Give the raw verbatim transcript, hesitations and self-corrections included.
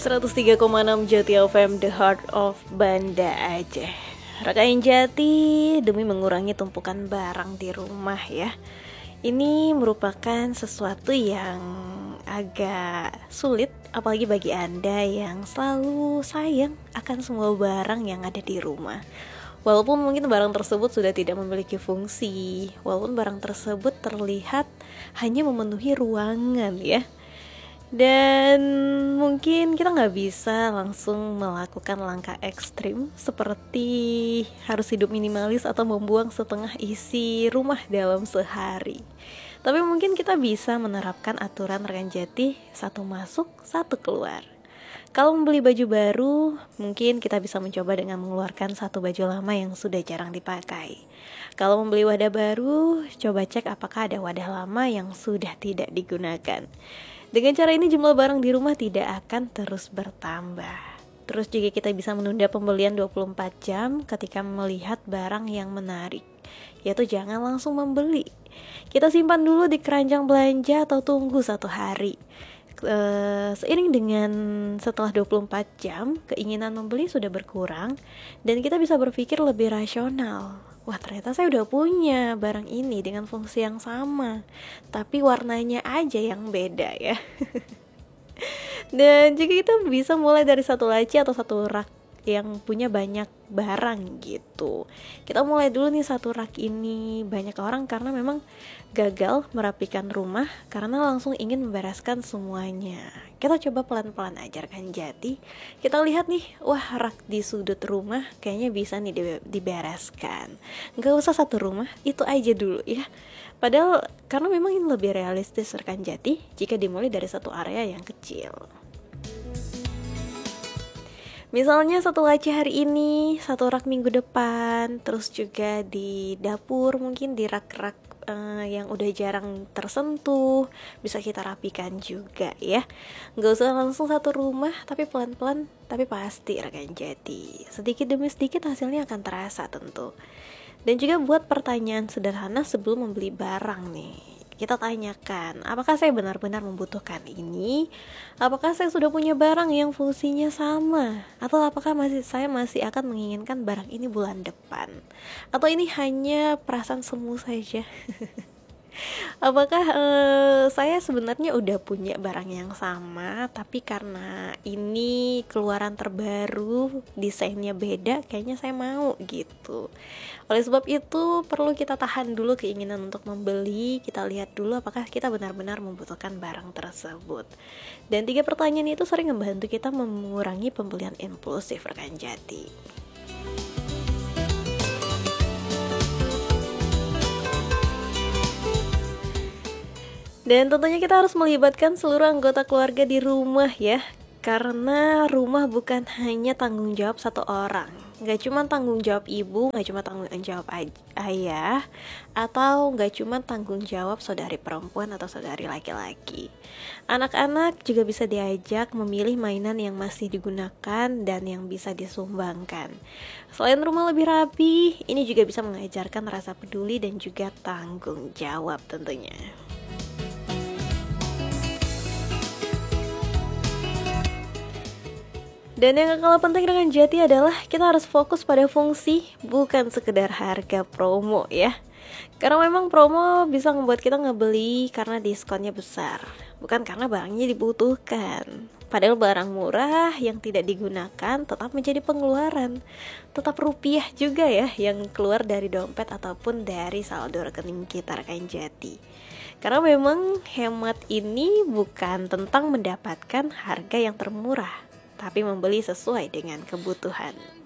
seratus tiga koma enam Jati F M, The Heart of Banda Aceh. Rekan Jati, demi mengurangi tumpukan barang di rumah ya, ini merupakan sesuatu yang agak sulit, apalagi bagi Anda yang selalu sayang akan semua barang yang ada di rumah. Walaupun mungkin barang tersebut sudah tidak memiliki fungsi, walaupun barang tersebut terlihat hanya memenuhi ruangan ya. Dan mungkin kita nggak bisa langsung melakukan langkah ekstrim seperti harus hidup minimalis atau membuang setengah isi rumah dalam sehari. Tapi mungkin kita bisa menerapkan aturan rekan Jati, satu masuk, satu keluar. Kalau membeli baju baru, mungkin kita bisa mencoba dengan mengeluarkan satu baju lama yang sudah jarang dipakai. Kalau membeli wadah baru, coba cek apakah ada wadah lama yang sudah tidak digunakan. Dengan cara ini jumlah barang di rumah tidak akan terus bertambah. Terus juga kita bisa menunda pembelian dua puluh empat jam ketika melihat barang yang menarik, yaitu jangan langsung membeli. Kita simpan dulu di keranjang belanja atau tunggu satu hari. E, seiring dengan setelah dua puluh empat jam, keinginan membeli sudah berkurang dan kita bisa berpikir lebih rasional. Wah, ternyata saya udah punya barang ini dengan fungsi yang sama, tapi warnanya aja yang beda ya. Dan juga kita bisa mulai dari satu laci atau satu rak yang punya banyak barang gitu. Kita mulai dulu nih satu rak ini. Banyak orang karena memang gagal merapikan rumah karena langsung ingin membereskan semuanya. Kita coba pelan-pelan aja kan Jati. Kita lihat nih, wah rak di sudut rumah kayaknya bisa nih dibereskan. Gak usah satu rumah, itu aja dulu ya. Padahal karena memang ini lebih realistis rekan Jati jika dimulai dari satu area yang kecil. Misalnya satu laci hari ini, satu rak minggu depan, terus juga di dapur mungkin di rak-rak uh, yang udah jarang tersentuh, bisa kita rapikan juga ya. Gak usah langsung satu rumah, tapi pelan-pelan, tapi pasti rekan Jati. Sedikit demi sedikit hasilnya akan terasa tentu. Dan juga buat pertanyaan sederhana sebelum membeli barang nih. Kita tanyakan, apakah saya benar-benar membutuhkan ini? Apakah saya sudah punya barang yang fungsinya sama? Atau apakah masih saya masih akan menginginkan barang ini bulan depan? Atau ini hanya perasaan semu saja? Apakah uh, saya sebenarnya udah punya barang yang sama, tapi karena ini keluaran terbaru, desainnya beda, kayaknya saya mau gitu. Oleh sebab itu perlu kita tahan dulu keinginan untuk membeli. Kita lihat dulu apakah kita benar-benar membutuhkan barang tersebut. Dan tiga pertanyaan itu sering membantu kita mengurangi pembelian impulsif rekan Jati. Dan tentunya kita harus melibatkan seluruh anggota keluarga di rumah ya. Karena rumah bukan hanya tanggung jawab satu orang. Gak cuma tanggung jawab ibu, gak cuma tanggung jawab ay- ayah, atau gak cuma tanggung jawab saudari perempuan atau saudari laki-laki. Anak-anak juga bisa diajak memilih mainan yang masih digunakan dan yang bisa disumbangkan. Selain rumah lebih rapi, ini juga bisa mengajarkan rasa peduli dan juga tanggung jawab tentunya. Dan yang gak kalah penting dengan Jati adalah kita harus fokus pada fungsi, bukan sekedar harga promo ya. Karena memang promo bisa membuat kita ngebeli karena diskonnya besar, bukan karena barangnya dibutuhkan. Padahal barang murah yang tidak digunakan tetap menjadi pengeluaran. Tetap rupiah juga ya yang keluar dari dompet ataupun dari saldo rekening kita rekan Jati. Karena memang hemat ini bukan tentang mendapatkan harga yang termurah, tapi membeli sesuai dengan kebutuhan.